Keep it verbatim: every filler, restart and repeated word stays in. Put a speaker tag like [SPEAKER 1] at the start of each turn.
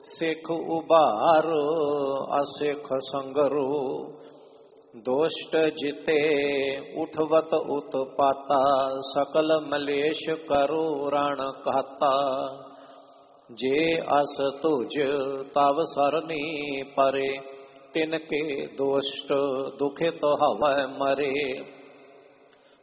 [SPEAKER 1] सिख उबार असिख संगरो, दोष्ट जिते उठवत उत्पाता, सकल मलेश करो रण कहता। जे अस तुझ तव सरनी परे, तिनके दोष्ट दुखित हवै मरे।